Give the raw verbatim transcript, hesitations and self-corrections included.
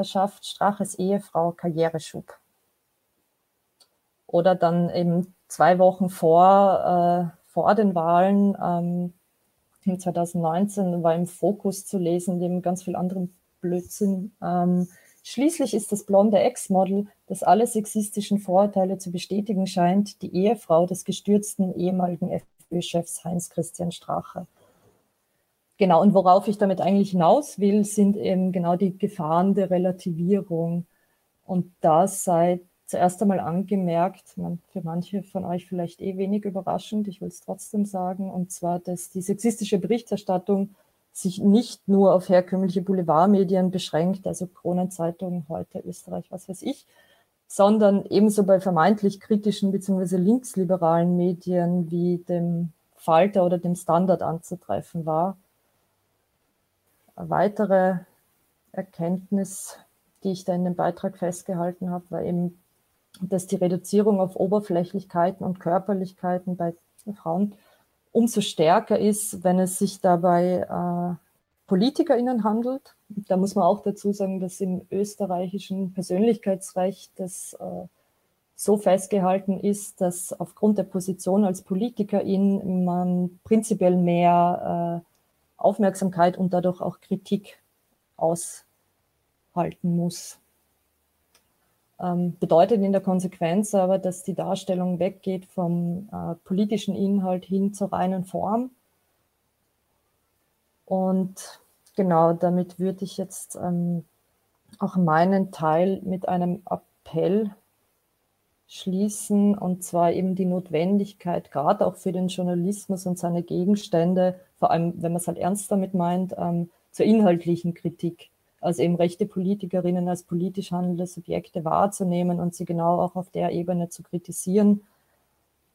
verschafft Straches Ehefrau Karriereschub. Oder dann eben zwei Wochen vor, äh, vor den Wahlen, ähm, zwanzig neunzehn, war im Fokus zu lesen, neben ganz viel anderen Blödsinn. Ähm, Schließlich ist das blonde Ex-Model, das alle sexistischen Vorurteile zu bestätigen scheint, die Ehefrau des gestürzten ehemaligen FPÖ-Chefs Heinz-Christian Strache. Genau, und worauf ich damit eigentlich hinaus will, sind eben genau die Gefahren der Relativierung. Und das sei zuerst einmal angemerkt, man, für manche von euch vielleicht eh wenig überraschend, ich will es trotzdem sagen, und zwar, dass die sexistische Berichterstattung sich nicht nur auf herkömmliche Boulevardmedien beschränkt, also Kronenzeitung, Heute, Österreich, was weiß ich, sondern ebenso bei vermeintlich kritischen bzw. linksliberalen Medien wie dem Falter oder dem Standard anzutreffen war. Eine weitere Erkenntnis, die ich da in dem Beitrag festgehalten habe, war eben, dass die Reduzierung auf Oberflächlichkeiten und Körperlichkeiten bei Frauen umso stärker ist, wenn es sich dabei äh, PolitikerInnen handelt. Da muss man auch dazu sagen, dass im österreichischen Persönlichkeitsrecht das äh, so festgehalten ist, dass aufgrund der Position als Politikerin man prinzipiell mehr äh, Aufmerksamkeit und dadurch auch Kritik aushalten muss. Ähm, bedeutet in der Konsequenz aber, dass die Darstellung weggeht vom äh, politischen Inhalt hin zur reinen Form. Und genau, damit würde ich jetzt ähm, auch meinen Teil mit einem Appell schließen, und zwar eben die Notwendigkeit, gerade auch für den Journalismus und seine Gegenstände, vor allem wenn man es halt ernst damit meint, ähm, zur inhaltlichen Kritik. Also eben rechte Politikerinnen als politisch handelnde Subjekte wahrzunehmen und sie genau auch auf der Ebene zu kritisieren